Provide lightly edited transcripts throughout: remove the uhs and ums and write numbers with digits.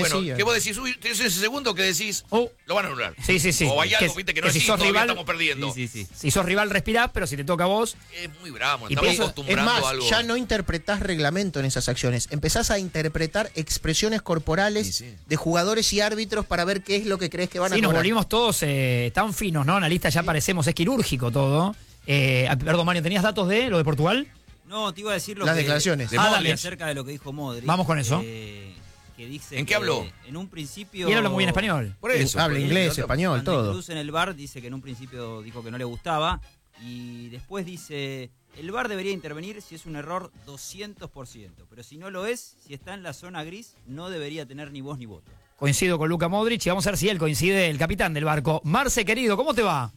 bueno, sí. que vos decís, uy, tenés ese segundo que decís, lo van a anular. Sí. O hay algo, viste, que no si decís, sos todavía rival, estamos perdiendo. Sí. Si sos rival, respirás, pero si te toca a vos... Es muy bravo, Y estamos eso- Es acostumbrando más, a algo. ya no interpretás reglamento en esas acciones. Empezás a interpretar expresiones corporales Sí. de jugadores y árbitros para ver qué es lo que crees que van a Sí, nos cobrar. volvimos todos tan finos, ¿no? Analistas ya parecemos, es quirúrgico todo. Perdón, Mario, ¿tenías datos de lo de Portugal? No, te iba a decir Las declaraciones. De Modric. dale. acerca de lo que dijo Modric. Vamos con eso. Que dice ¿En qué que habló? En un principio... Y él habla muy bien español. Por eso. Habla por eso. inglés, español, Cuando todo. Incluso en el VAR dice que en un principio dijo que no le gustaba y después dice, el VAR debería intervenir si es un error 200%, pero si no lo es, si está en la zona gris, no debería tener ni voz ni voto. Coincido con Luka Modric y vamos a ver si él coincide, el capitán del barco. Marce, querido, ¿cómo te va?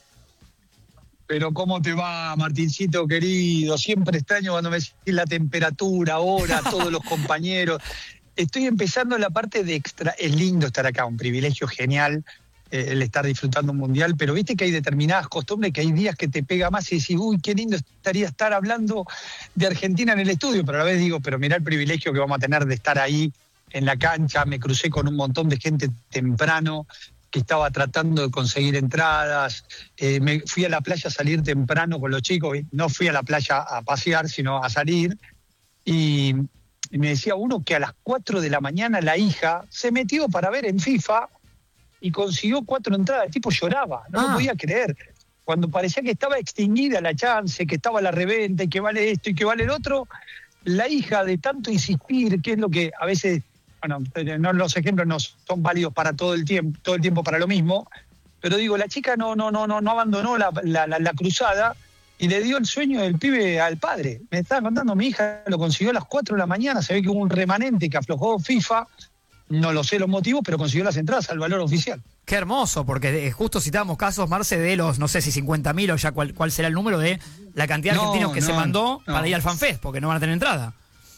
Pero ¿cómo te va, Martincito querido? Siempre extraño cuando me decís la temperatura, hora, todos los compañeros. Estoy empezando la parte de extra. Es lindo estar acá, un privilegio genial el estar disfrutando un mundial, pero viste que hay determinadas costumbres que hay días que te pega más y decís, uy, qué lindo estaría estar hablando de Argentina en el estudio, pero a la vez digo, pero mirá el privilegio que vamos a tener de estar ahí en la cancha. Me crucé con un montón de gente temprano que estaba tratando de conseguir entradas. Me fui a la playa a salir temprano con los chicos. No fui a la playa a pasear, sino a salir. Y me decía uno que a las 4 de la mañana la hija se metió para ver en FIFA y consiguió 4 entradas. El tipo lloraba, no lo podía creer. Cuando parecía que estaba extinguida la chance, que estaba la reventa y que vale esto y que vale el otro, la hija, de tanto insistir, que es lo que a veces... Bueno, no, los ejemplos no son válidos para todo el tiempo para lo mismo, pero digo, la chica no abandonó la cruzada y le dio el sueño del pibe al padre. Me estaba contando, mi hija lo consiguió a las 4 de la mañana, se ve que hubo un remanente que aflojó FIFA, no lo sé los motivos, pero consiguió las entradas al valor oficial. Qué hermoso, porque justo citábamos casos, Marce, de los, no sé si 50.000 o ya cuál será el número de la cantidad de argentinos que se mandó para ir al FanFest, porque no van a tener entrada.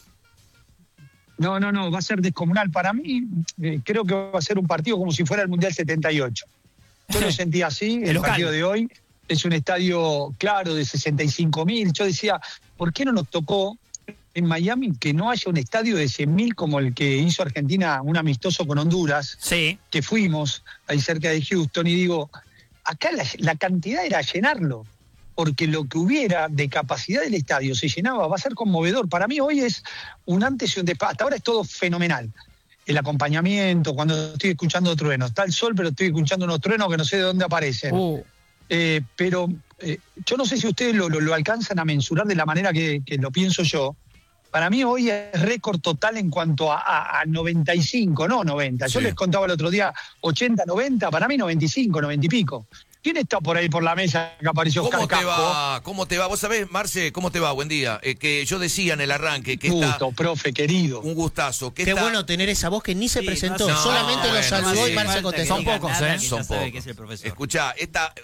No, va a ser descomunal. Para mí, creo que va a ser un partido como si fuera el Mundial 78. Yo lo sentí así, el partido de hoy. Es un estadio, claro, de 65.000. Yo decía, ¿por qué no nos tocó en Miami que no haya un estadio de 100.000 como el que hizo Argentina, un amistoso con Honduras? Sí. Que fuimos ahí cerca de Houston, y digo, acá la cantidad era llenarlo, porque lo que hubiera de capacidad del estadio se llenaba. Va a ser conmovedor. Para mí hoy es un antes y un después. Hasta ahora es todo fenomenal. El acompañamiento, cuando estoy escuchando truenos. Está el sol, pero estoy escuchando unos truenos que no sé de dónde aparecen. Pero yo no sé si ustedes lo alcanzan a mensurar de la manera que lo pienso yo. Para mí hoy es récord total en cuanto a 95, no 90. Yo les contaba el otro día 80, 90, para mí 95, 90 y pico. ¿Quién está por ahí por la mesa que apareció Oscar Casco? ¿Cómo te va? Vos sabés, Marce, ¿cómo te va? Buen día. Que yo decía en el arranque que profe, querido. Un gustazo. Qué bueno tener esa voz que ni se presentó, solamente lo saludó y Marce contestó. Son pocos, ¿eh? Son pocos. Escuchá, esta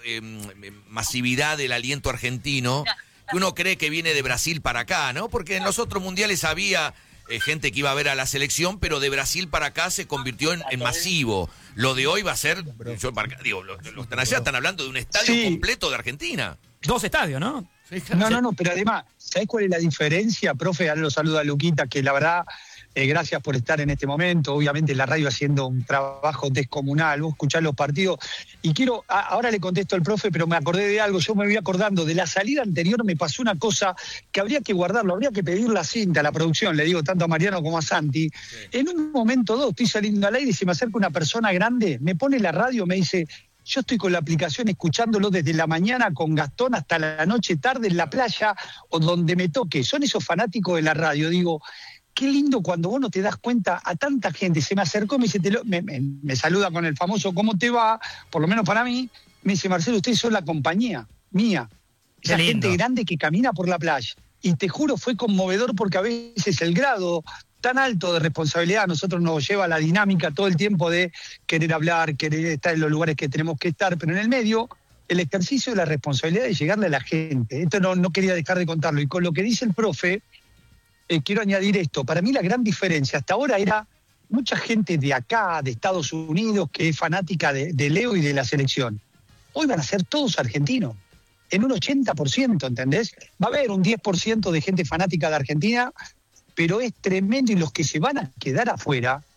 masividad del aliento argentino, que uno cree que viene de Brasil para acá, ¿no? Porque en los otros mundiales había gente que iba a ver a la selección, pero de Brasil para acá se convirtió en masivo. Lo de hoy va a ser, los están allá, están hablando de un estadio completo de Argentina. 2 estadios, ¿no? No, pero además, ¿sabés cuál es la diferencia, profe? Ahora lo saluda Luquita, que la verdad, gracias por estar en este momento. Obviamente la radio haciendo un trabajo descomunal, vos escuchás los partidos. Y ahora le contesto al profe, pero me acordé de algo. Yo me voy acordando de la salida anterior, me pasó una cosa que habría que guardarlo, habría que pedir la cinta a la producción, le digo tanto a Mariano como a Santi. Sí. En un momento estoy saliendo al aire y se me acerca una persona grande, me pone la radio, me dice... Yo estoy con la aplicación escuchándolo desde la mañana con Gastón hasta la noche, tarde en la playa o donde me toque. Son esos fanáticos de la radio. Digo, qué lindo cuando vos no te das cuenta a tanta gente. Se me acercó, me dice, me saluda con el famoso ¿cómo te va? Por lo menos para mí. Me dice, Marcelo, ustedes son la compañía mía. Esa gente grande que camina por la playa. Y te juro, fue conmovedor porque a veces el grado tan alto de responsabilidad a nosotros nos lleva a la dinámica todo el tiempo de querer hablar, querer estar en los lugares que tenemos que estar, pero en el medio, el ejercicio de la responsabilidad de llegarle a la gente. Esto no quería dejar de contarlo. Y con lo que dice el profe, quiero añadir esto. Para mí la gran diferencia hasta ahora era mucha gente de acá, de Estados Unidos, que es fanática de Leo y de la selección. Hoy van a ser todos argentinos, en un 80%, ¿entendés? Va a haber un 10% de gente fanática de Argentina, pero es tremendo, y los que se van a quedar afuera